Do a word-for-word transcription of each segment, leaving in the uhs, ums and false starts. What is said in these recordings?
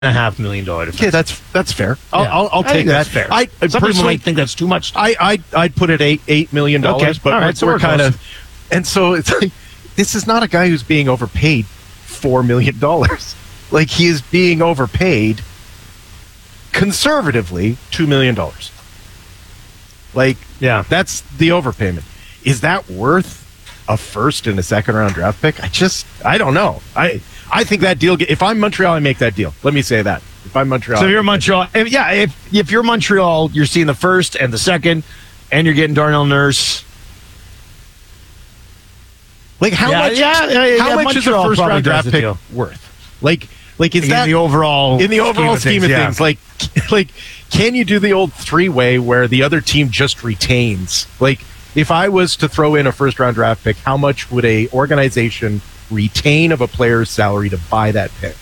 a half million dollar defense. Okay, that's that's fair. I'll, Yeah. I'll, I'll I take think that. that's fair. I Some people personally might think that's too much. I I I'd put it eight eight million dollars, Okay. but All right, we're, so we're we're kind close. of, and so it's like this is not a guy who's being overpaid four million dollars. Like he is being overpaid conservatively two million dollars. Like Yeah. that's the overpayment. Is that worth a first and a second round draft pick? I just I don't know. I I think that deal. If I'm Montreal, I make that deal. Let me say that. If I'm Montreal, So if I you're make that Montreal, if, yeah, if if you're Montreal, you're seeing the first and the second, and you're getting Darnell Nurse. Like how Yeah, much? yeah, yeah, yeah, how yeah, much Montreal is a first probably round does draft the pick deal. worth? Like, like is In that the overall in the overall scheme of yeah. things? Like, like can you do the old three way where the other team just retains? Like, if I was to throw in a first round draft pick, how much would a organization retain of a player's salary to buy that pick?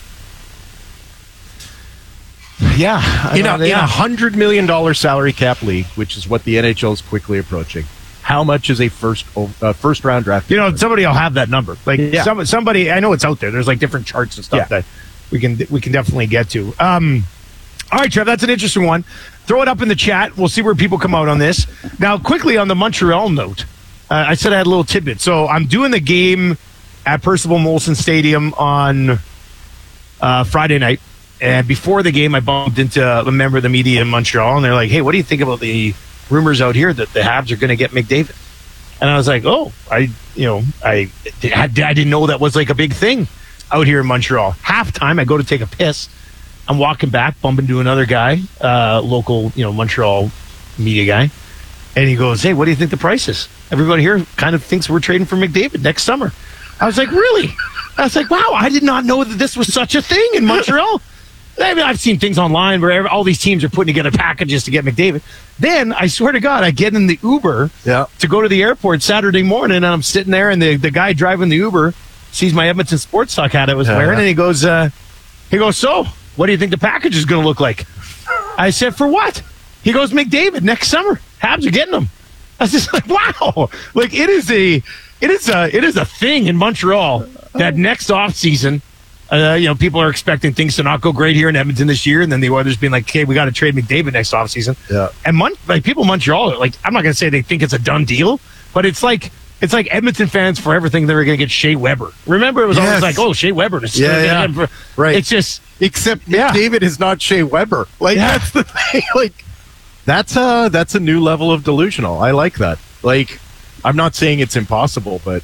Yeah, I In a, know, in yeah. a hundred million dollar salary cap league, which is what the N H L is quickly approaching, how much is a first uh, first round draft? You know, somebody will have that number. Like Yeah. some, somebody, I know it's out there. There's like different charts and stuff Yeah. that we can we can definitely get to. Um, all right, Trev, that's an interesting one. Throw it up in the chat. We'll see where people come out on this. Now, quickly on the Montreal note, uh, I said I had a little tidbit. So I'm doing the game at Percival Molson Stadium on uh, Friday night. And before the game, I bumped into a member of the media in Montreal, and they're like, hey, what do you think about the rumors out here that the Habs are going to get McDavid? And I was like, oh, I, you know, I, I, I didn't know that was like a big thing out here in Montreal. Halftime, I go to take a piss. I'm walking back, bump into another guy, uh, local, you know, Montreal media guy. And he goes, hey, what do you think the price is? Everybody here kind of thinks we're trading for McDavid next summer. I was like, really? I was like, wow, I did not know that this was such a thing in Montreal. I mean, I've seen things online where all these teams are putting together packages to get McDavid. Then, I swear to God, I get in the Uber Yeah. to go to the airport Saturday morning, and I'm sitting there, and the, the guy driving the Uber sees my Edmonton Sports Talk hat I was Yeah. wearing, and he goes, uh, he goes, so, what do you think the package is going to look like? I said, for what? He goes, McDavid next summer. Habs are getting him. I was just like, wow. Like, it is a, it is a, it is a thing in Montreal that next offseason, Uh, you know, people are expecting things to not go great here in Edmonton this year, and then the Oilers being like, "Okay, we got to trade McDavid next offseason." Yeah. And Mon- like people in Montreal, like I'm not going to say they think it's a done deal, but it's like it's like Edmonton fans forever think they were going to get Shea Weber. Remember, it was Yes. always like, "Oh, Shea Weber." To Yeah, yeah. Right. It's just Except Yeah. McDavid is not Shea Weber. Like Yeah. that's the thing. Like that's a that's a new level of delusional. I like that. Like I'm not saying it's impossible, but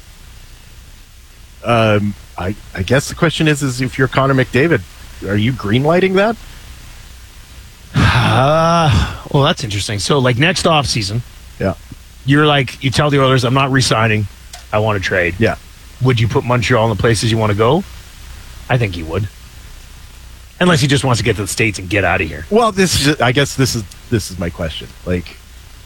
um, I I guess the question is is if you're Connor McDavid, are you greenlighting that? Uh, well, that's interesting. So, like next offseason, Yeah. you're like, you tell the Oilers, I'm not re-signing. I want to trade. Yeah. Would you put Montreal in the places you want to go? I think you would. Unless he just wants to get to the States and get out of here. Well, this is I guess this is this is my question. Like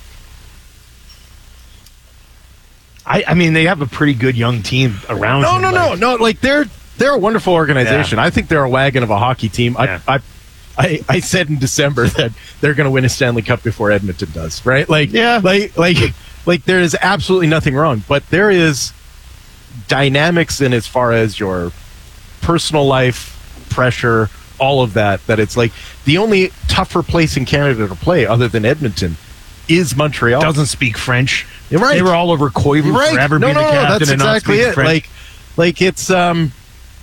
I, I mean, they have a pretty good young team around No, him. no, no, like- no. Like they're they're a wonderful organization. Yeah. I think they're a wagon of a hockey team. I, Yeah. I, I, I said in December that they're going to win a Stanley Cup before Edmonton does. Right? Like, Yeah. like, like, like. There is absolutely nothing wrong, but there is dynamics in as far as your personal life, pressure, all of that. That it's like the only tougher place in Canada to play, other than Edmonton, is Montreal. Doesn't speak French. You're right. They were all over Koivu Right. forever no, being no, the no, captain that's and not exactly speaking it. French. Like, like it's. Um,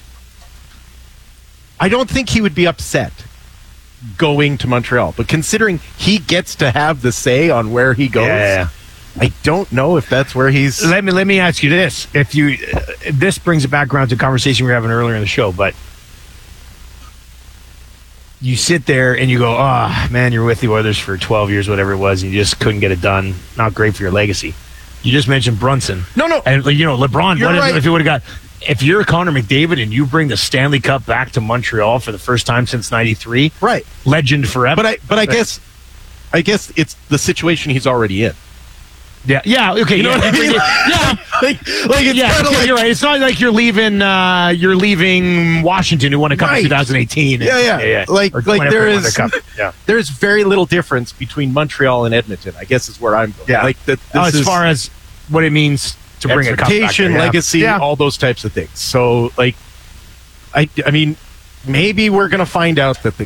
I don't think he would be upset going to Montreal, but considering he gets to have the say on where he goes, Yeah. I don't know if that's where he's. Let me let me ask you this: If you, uh, this brings it back around to a conversation we were having earlier in the show, but you sit there and you go, "Oh man, you're with the Oilers for twelve years, whatever it was, and you just couldn't get it done. Not great for your legacy." You just mentioned Brunson. No, no. and you know LeBron. You're What if, right. if he would have got? If you're Connor McDavid and you bring the Stanley Cup back to Montreal for the first time since ninety-three, Right. legend forever. But I, but I guess, I guess it's the situation he's already in. yeah, yeah, okay, You know yeah, what I mean? yeah. like, like it's Yeah, kind of okay, like you're right. It's not like you're leaving. Uh, you're leaving Washington, who won a cup Right. in twenty eighteen. Yeah, yeah. Like- Or like whenever there they won is- the cup. Yeah. there's very little difference between Montreal and Edmonton. I guess is where I'm going. Yeah. Like that. This Oh, as is far as what it means to bring a cup back expectation, there, yeah. legacy, Yeah. all those types of things. So, like, I, I mean, maybe we're going to find out that the